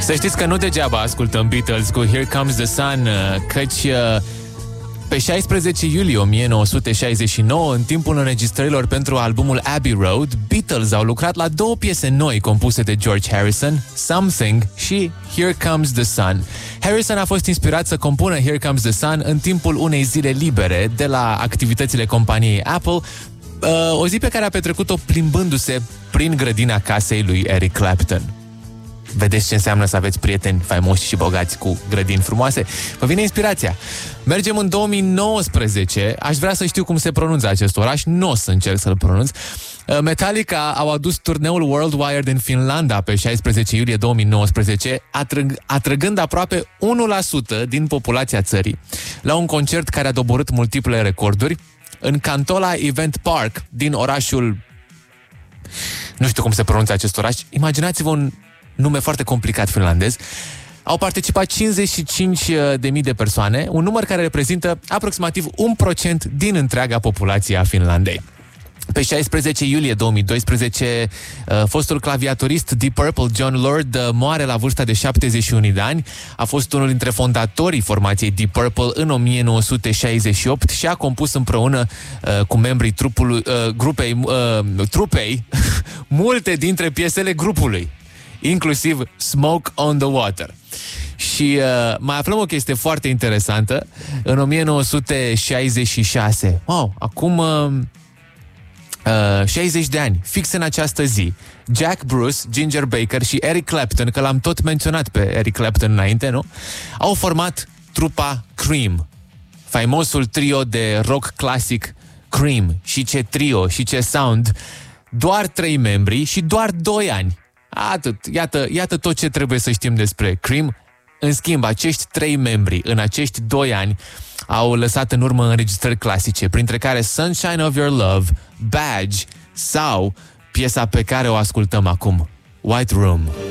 Să știți că nu degeaba ascultăm Beatles cu Here Comes the Sun, căci pe 16 iulie 1969, în timpul înregistrărilor pentru albumul Abbey Road, Beatles au lucrat la 2 piese noi compuse de George Harrison, Something și Here Comes the Sun. Harrison a fost inspirat să compună Here Comes the Sun în timpul unei zile libere de la activitățile companiei Apple, o zi pe care a petrecut-o plimbându-se prin grădina casei lui Eric Clapton. Vedeți ce înseamnă să aveți prieteni faimoși și bogați cu grădini frumoase? Vă vine inspirația. Mergem în 2019. Aș vrea să știu cum se pronunță acest oraș. Nu o să încerc să-l pronunț. Metallica au adus turneul Worldwide din Finlanda pe 16 iulie 2019, atrăgând aproape 1% din populația țării la un concert care a doborât multiple recorduri în Kantola Event Park din orașul... Nu știu cum se pronunță acest oraș. Imaginați-vă un nume foarte complicat finlandez. Au participat 55.000 de persoane, un număr care reprezintă aproximativ 1% din întreaga populație a Finlandei. Pe 16 iulie 2012, fostul claviatorist Deep Purple, John Lord, moare la vârsta de 71 de ani. A fost unul dintre fondatorii formației Deep Purple în 1968 și a compus împreună cu membrii trupei multe dintre piesele grupului, inclusiv Smoke on the Water. Și mai aflăm o chestie foarte interesantă. În 1966, acum 60 de ani, fix în această zi, Jack Bruce, Ginger Baker și Eric Clapton, că l-am tot menționat pe Eric Clapton înainte, nu? Au format trupa Cream, faimosul trio de rock clasic Cream. Și ce trio și ce sound. Doar 3 membri și doar 2 ani. Atât. Iată tot ce trebuie să știm despre Cream. În schimb, acești 3 membri în acești 2 ani au lăsat în urmă înregistrări clasice, printre care Sunshine of Your Love, Badge sau piesa pe care o ascultăm acum, White Room.